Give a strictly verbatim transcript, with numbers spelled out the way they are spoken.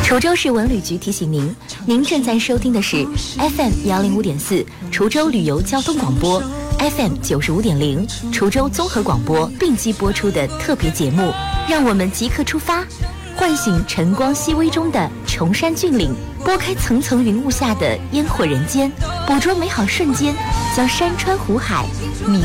滁州市文旅局提醒您，您正在收听的是 F M 幺零五点四滁州旅游交通广播 ，F M 九十五点零滁州综合广播并机播出的特别节目。让我们即刻出发，唤醒晨光熹微中的崇山峻岭，拨开层层云雾下的烟火人间，捕捉美好瞬间，将山川湖海、米